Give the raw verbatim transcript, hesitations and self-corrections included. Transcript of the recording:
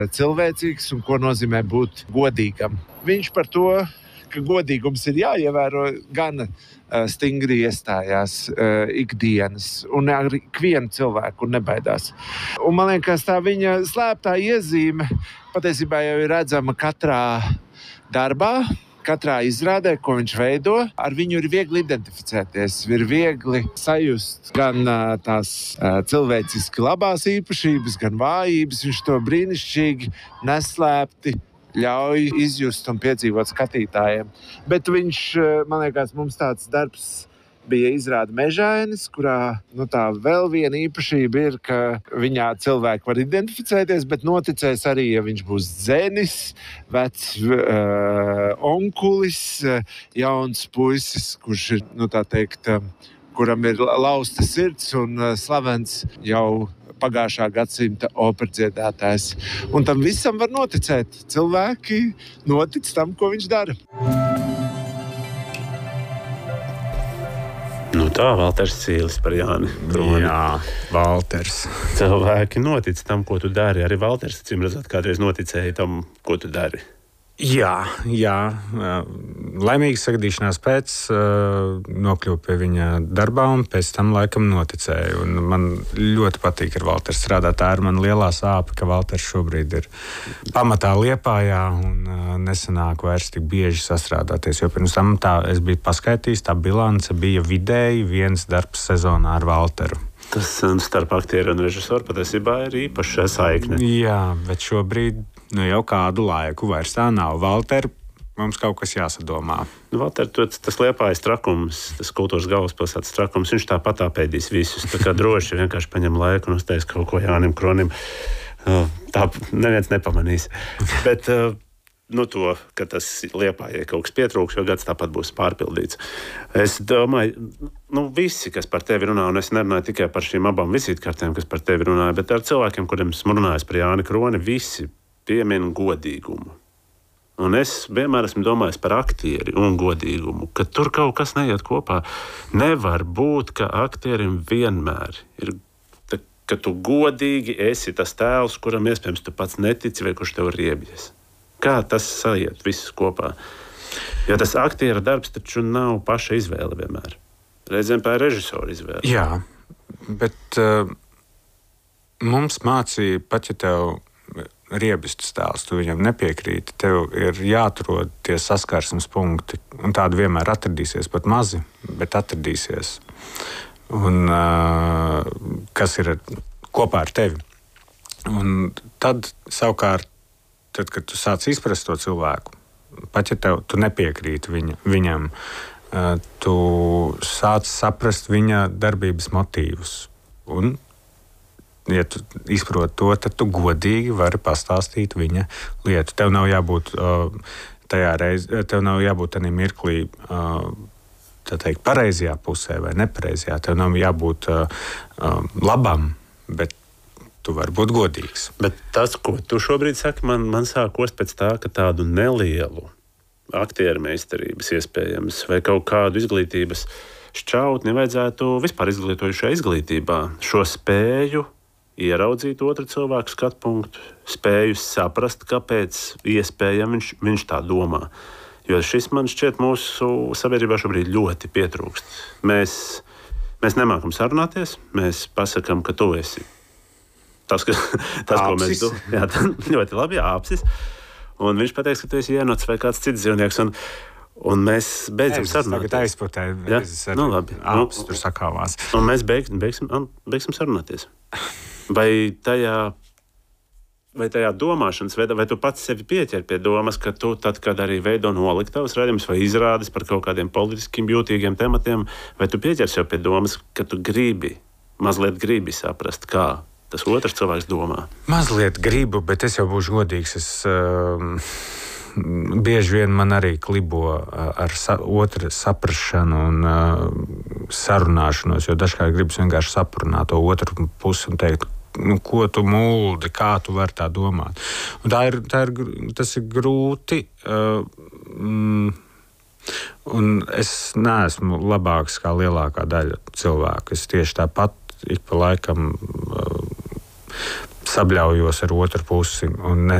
cilvēcīgs un ko nozīmē būt godīgam. Viņš par to, ka godīgums ir jāievēro, gan stingri iestājās uh, ikdienas un ar ikvienu cilvēku nebaidās. Un man liekas, tā viņa slēptā iezīme patiesībā jau ir redzama katrā darbā, katrā izrādē, ko viņš veido. Ar viņu ir viegli identificēties, ir viegli sajust gan uh, tās uh, cilvēciski labās īpašības, gan vājības. Viņš to brīnišķīgi neslēpti ļauj izjust un piedzīvot skatītājiem. Bet viņš, man liekas, mums tāds darbs bija izrāda Mežainis, kurā nu, tā vēl viena īpašība ir, ka viņā cilvēki var identificēties, bet noticēs arī, ja viņš būs dzenis, vecs uh, onkulis, jauns puisis, kurš ir, nu tā teikt, kuram ir lausta sirds un slavens jau pagājušā gadsimta operdziedātājs. Un tam visam var noticēt. Cilvēki notic tam, ko viņš dara. Nu tā, Valters Cīlis par Jāni Kroni. Jā, Valters. Cilvēki notic tam, ko tu dari. Arī Valters, cim redzot, kādreiz noticēja tam, ko tu dari. Jā, jā. Laimīgi sagadīšanās pēc nokļuvu pie viņa darbā un pēc tam laikam noticēju. Un man ļoti patīk ar Valteru strādāt. Tā ir man lielā sāpe, ka Valters šobrīd ir pamatā Liepājā un nesanāk vairs tik bieži sastrādāties. Jo pirms tam tā es biju paskaitījis, tā bilance bija vidēji viens darbs sezonā ar Valteru. Tas starp aktieru un režisoru patiesībā ir īpaša saikne. Jā, bet šobrīd nu jau kādu laiku vairs tā nav. Valter, mums kaut kas jāsadomā. Nu, Valter, tas Liepājas trakums, tas kultūras galvaspilsētas trakums, viņš tāpat apēdīs visus. Tā kā droši vienkārši paņem laiku un uztais kaut ko Jānim Kronim. Tā neviens nepamanīs. Bet nu to, ka tas Liepājai kaut kas pietrūks, jo gads tāpat būs pārpildīts. Es domāju, nu visi, kas par tevi runā, un es nerunāju tikai par šīm abām vizītkartēm, kas par tevi runāja, bet ar cilvēkiem, kuriem esmu runājis par Jāni Kroni, visi piemin godīgumu. Un es vienmēr esmu domājis par aktieri un godīgumu, ka tur kaut kas neiet kopā. Nevar būt, ka aktierim vienmēr ir, ta, ka tu godīgi esi tas tēls, kuram iespējams tu pats netici vai kurš tev riebjas. Kā tas sajiet viss kopā? Jo tas aktiera darbs taču nav paša izvēle vienmēr. Reizēm tā ir režisora izvēle. Jā, bet uh, mums mācīja, pat ja tev riebistas tēls, tu viņam nepiekrīti, tev ir jāatrod tie saskarsmes punkti, un tādi vienmēr atradīsies, pat mazi, bet atradīsies. Un uh, kas ir kopā ar tevi. Un tad savukārt, tad, kad tu sāc izprast to cilvēku, pat ja tev, tu nepiekrīti viņa, viņam, uh, tu sāc saprast viņa darbības motīvus. Un ja tu izproti to, tad tu godīgi vari pastāstīt viņa lietu. Tev nav jābūt uh, tajā reizē, tev nav jābūt tādā mirklī uh, tā teikt, pareizajā pusē vai nepareizajā. Tev nav jābūt uh, uh, labam, bet tu vari būt godīgs. Bet tas, ko tu šobrīd saki, man, man sākos pēc tā, ka tādu nelielu aktieru meistarības iespējams vai kaut kādu izglītības šķautni vajadzētu vispār izglītojušajā izglītībā. Šo spēju ieraudzīt otru cilvēku skatu punktu, spēju saprast, kāpēc iespējami viņš, viņš tā domā. Jo šis man šķiet mūsu sabiedrībā šobrīd ļoti pietrūkst. Mēs, mēs nemākam sarunāties, mēs pasakam, ka tu esi tas, ka, tas ko mēs do, jā, ļoti labi, jā, apsis. Un viņš pateiks, ka tu esi ienots vai kāds cits dzīvnieks. Un, un mēs beidzam sarunāties. Tagad aizputēju, es nu, labi. Apsis tur sakāvās. Un mēs beig, beigsim, beigsim sarunāties. Vai tajā, vai tajā domāšanas veidā, vai tu pats sevi pieķer pie domas, ka tu tad, kad arī veido noliktavas raidījumus vai izrādes par kaut kādiem politiskiem jūtīgiem tematiem, vai tu pieķer sev pie domas, ka tu gribi, mazliet gribi saprast, kā tas otrs cilvēks domā? Mazliet gribu, bet es jau būšu godīgs. Es, uh, bieži vien man arī klibo ar sa- otra saprašanu un uh, sarunāšanos, jo dažkārt gribas vienkārši saprunāt to otru pusi un teikt, nu, ko tu muldi, kā tu vari tā domāt. Un tā ir, tā ir, tas ir grūti. Uh, mm, un es neesmu labāks kā lielākā daļa cilvēku. Es tieši tāpat ik pa laikam uh, sabļaujos ar otru pusi un ne,